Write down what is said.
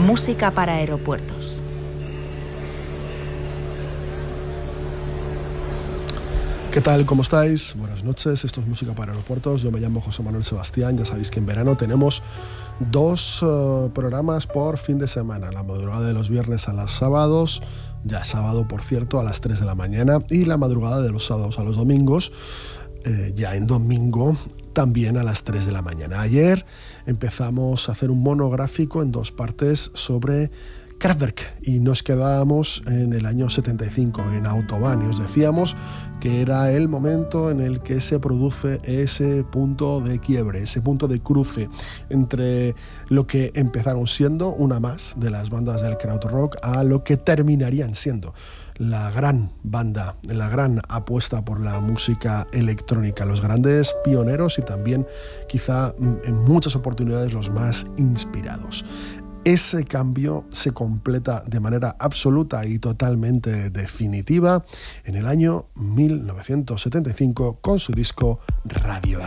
Música para aeropuertos. ¿Qué tal? ¿Cómo estáis? Buenas noches, esto es Música para Aeropuertos. Yo me llamo José Manuel Sebastián. Ya sabéis que en verano tenemos dos programas por fin de semana. La madrugada de los viernes a los sábados, ya sábado por cierto, a las 3 de la mañana, y la madrugada de los sábados a los domingos, ya en domingo, también a las 3 de la mañana. Ayer empezamos a hacer un monográfico en dos partes sobre Kraftwerk y nos quedábamos en el año 75, en Autobahn, y os decíamos que era el momento en el que se produce ese punto de quiebre, ese punto de cruce entre lo que empezaron siendo una más de las bandas del krautrock a lo que terminarían siendo la gran banda, la gran apuesta por la música electrónica, los grandes pioneros y también quizá en muchas oportunidades los más inspirados. Ese cambio se completa de manera absoluta y totalmente definitiva en el año 1975 con su disco Radioactive.